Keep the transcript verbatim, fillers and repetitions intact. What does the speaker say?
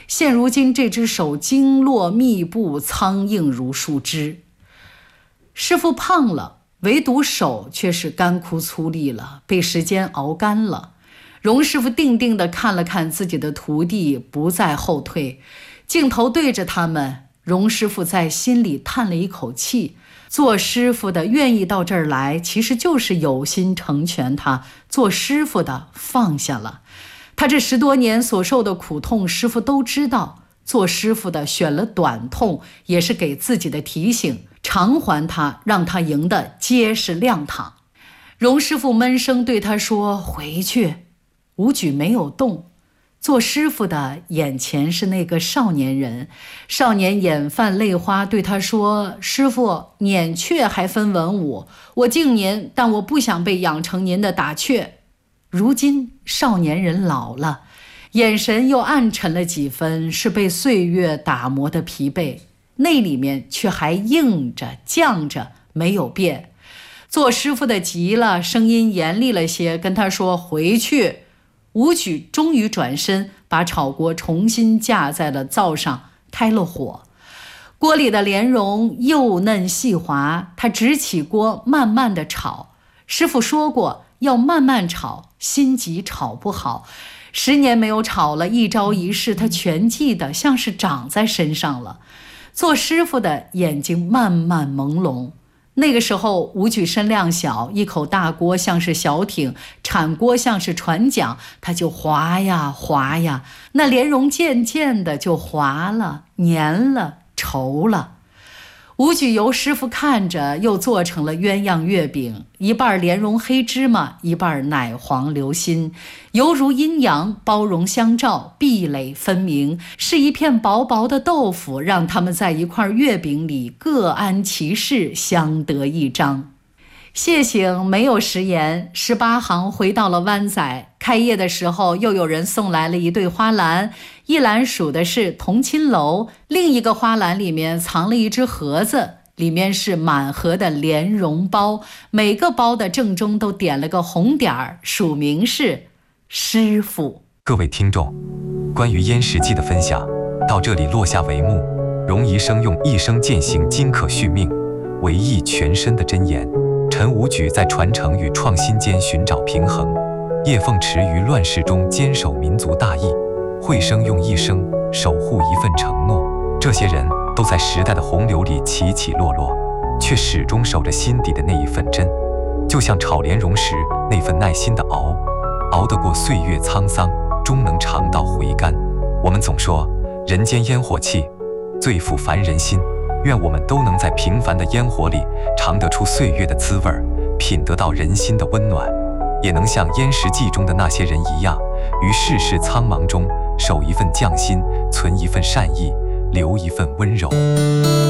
现如今这只手经络密布，苍硬如树枝。师傅胖了，唯独手却是干枯粗粝了，被时间熬干了。荣师傅定定地看了看自己的徒弟，不再后退。镜头对着他们，荣师傅在心里叹了一口气。做师傅的愿意到这儿来，其实就是有心成全他；做师傅的放下了。他这十多年所受的苦痛，师傅都知道。做师傅的选了短痛，也是给自己的提醒，偿还他，让他赢得结实亮堂。荣师傅闷声对他说：“回去。”武举没有动。做师傅的眼前是那个少年人，少年眼泛泪花，对他说：“师傅，撵雀还分文武，我敬您，但我不想被养成您的打雀。”如今少年人老了，眼神又暗沉了几分，是被岁月打磨的疲惫，那里面却还硬着犟着，没有变。做师傅的急了，声音严厉了些，跟他说：“回去。”武举终于转身，把炒锅重新架在了灶上，开了火。锅里的莲蓉幼嫩细滑，他直起锅慢慢的炒。师傅说过要慢慢炒，心急炒不好。十年没有炒了，一招一式他全记得，像是长在身上了。做师傅的眼睛慢慢朦胧。那个时候武举身量小，一口大锅像是小艇，铲锅像是船桨，他就滑呀滑呀，那莲蓉渐渐的就滑了，黏了，稠了。武举由师傅看着，又做成了鸳鸯月饼，一半莲蓉黑芝麻，一半奶黄流心，犹如阴阳，包容相照，壁垒分明，是一片薄薄的豆腐，让他们在一块月饼里各安其事，相得益彰。谢醒没有食言，十八行回到了湾仔。开业的时候，又有人送来了一对花篮，一篮数的是同亲楼，另一个花篮里面藏了一只盒子，里面是满盒的莲蓉包，每个包的正中都点了个红点儿，署名是师傅。 各位听众，关于燕食记的分享到这里落下帷幕。荣医生用一生践行金可续命，维益全身的箴言。陈武举在传承与创新间寻找平衡，叶凤池于乱世中坚守民族大义，惠生用一生守护一份承诺。这些人都在时代的洪流里起起落落，却始终守着心底的那一份真，就像炒莲蓉时那份耐心的熬，熬得过岁月沧桑，终能尝到回甘。我们总说人间烟火气，最抚凡人心，愿我们都能在平凡的烟火里尝得出岁月的滋味，品得到人心的温暖，也能像《燕食记》中的那些人一样，于世事苍茫中守一份匠心，存一份善意，留一份温柔。